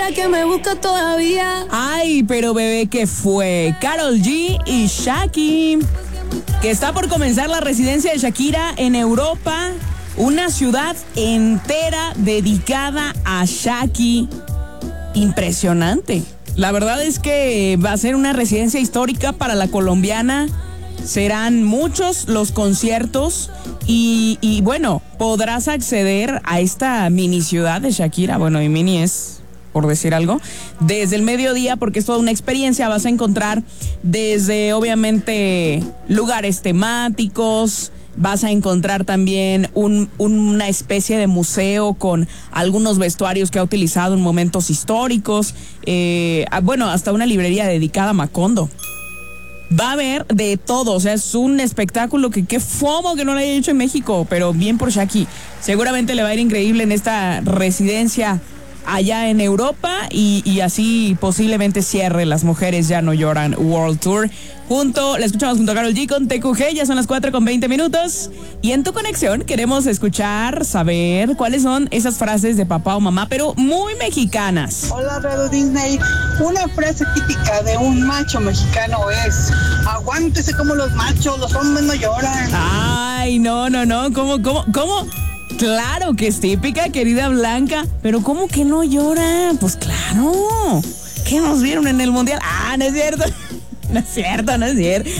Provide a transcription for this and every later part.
ella que me busca todavía. Ay, pero bebé, ¿qué fue? Karol G y Shaki, que está por comenzar la residencia de Shakira en Europa, una ciudad entera dedicada a Shaki. Impresionante. La verdad es que va a ser una residencia histórica para la colombiana. Serán muchos los conciertos y bueno, podrás acceder a esta mini ciudad de Shakira. Bueno, y mini es, por decir algo, desde el mediodía, porque es toda una experiencia. Vas a encontrar desde, obviamente, lugares temáticos. Vas a encontrar también una especie de museo con algunos vestuarios que ha utilizado en momentos históricos. Bueno, hasta una librería dedicada a Macondo. Va a haber de todo, o sea, es un espectáculo que qué fomo que no lo haya hecho en México, pero bien por Shaki. Seguramente le va a ir increíble en esta residencia allá en Europa y así posiblemente cierre Las Mujeres Ya No Lloran World Tour. La escuchamos junto a Karol G con TQG, ya son las 4:20. Y en tu conexión queremos saber cuáles son esas frases de papá o mamá, pero muy mexicanas. Hola, Radio Disney. Una frase típica de un macho mexicano es: aguántese como los machos, los hombres no lloran. Ay, no, ¿cómo? Claro que es típica, querida Blanca, pero ¿cómo que no llora? Pues claro, ¿qué nos vieron en el Mundial? Ah, no es cierto. No es cierto.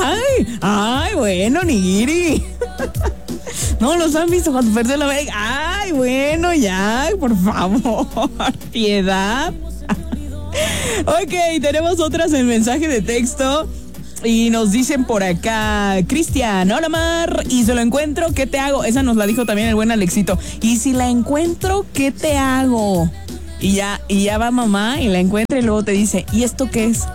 Ay, bueno, Nigiri. No los han visto cuando perdió la América. Ay, bueno, ya, por favor, piedad. Ok, tenemos otras en mensaje de texto. Y nos dicen por acá, Cristian, hola Mar, y si lo encuentro, ¿qué te hago? Esa nos la dijo también el buen Alexito. Y si la encuentro, ¿qué te hago? Y ya va mamá y la encuentra y luego te dice, ¿y esto qué es?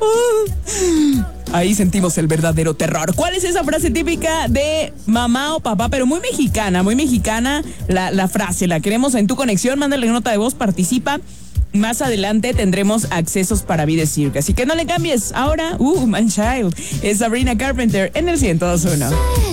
Ahí sentimos el verdadero terror. ¿Cuál es esa frase típica de mamá o papá? Pero muy mexicana la frase. La queremos en tu conexión, mándale nota de voz, participa. Más adelante tendremos accesos para Be The Cirque, así que no le cambies. Ahora, Man Child, es Sabrina Carpenter en el 102.1.